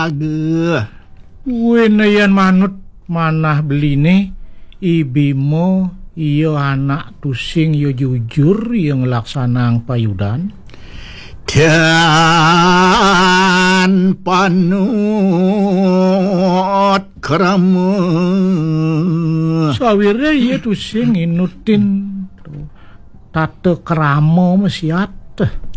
Winayan manut manah beline ibimo iya anak tusing iya jujur iya ngelaksanang payudan dan panut krama sawire iya tusing inutin tate krama mesiat